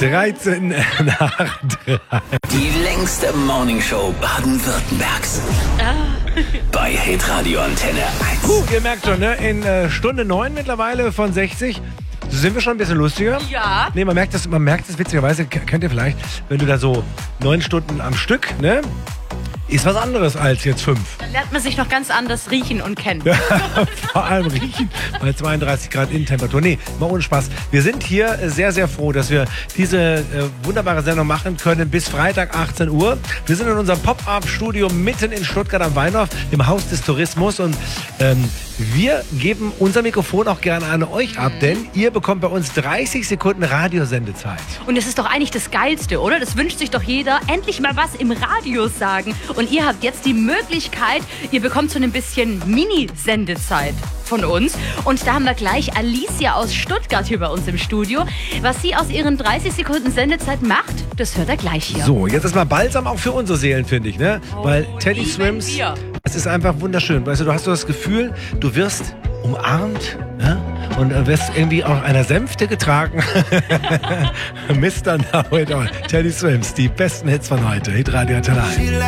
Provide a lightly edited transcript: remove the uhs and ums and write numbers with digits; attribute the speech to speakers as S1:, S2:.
S1: 13 nach 3.
S2: Die längste Morningshow Baden-Württembergs. Bei Hitradio Antenne 1.
S1: Ihr merkt schon, ne? In Stunde 9 mittlerweile von 60 sind wir schon ein bisschen lustiger.
S3: Ja.
S1: Nee, man merkt das witzigerweise, kennt ihr vielleicht, wenn du da so 9 Stunden am Stück, ne? Ist was anderes als jetzt 5.
S3: Dann lernt man sich noch ganz anders riechen und kennen.
S1: Ja, vor allem riechen bei 32 Grad Innentemperatur. Nee, mal ohne Spaß. Wir sind hier sehr, sehr froh, dass wir diese wunderbare Sendung machen können bis Freitag 18 Uhr. Wir sind in unserem Pop-Up-Studio mitten in Stuttgart am Weinhof, im Haus des Tourismus. Und wir geben unser Mikrofon auch gerne an euch ab, denn ihr bekommt bei uns 30 Sekunden Radiosendezeit.
S3: Und das ist doch eigentlich das Geilste, oder? Das wünscht sich doch jeder. Endlich mal was im Radio sagen. Und ihr habt jetzt die Möglichkeit, ihr bekommt so ein bisschen Mini-Sendezeit von uns. Und da haben wir gleich Alicia aus Stuttgart hier bei uns im Studio. Was sie aus ihren 30 Sekunden Sendezeit macht, das hört er gleich hier.
S1: So, jetzt ist mal Balsam auch für unsere Seelen, finde ich, ne? Weil Teddy Swims, es ist einfach wunderschön. Weißt du, hast du das Gefühl, du wirst umarmt, ne? Und wirst irgendwie auch einer Sänfte getragen. Mr. Now It All. Teddy Swims, die besten Hits von heute. Hitradio Antenne 1.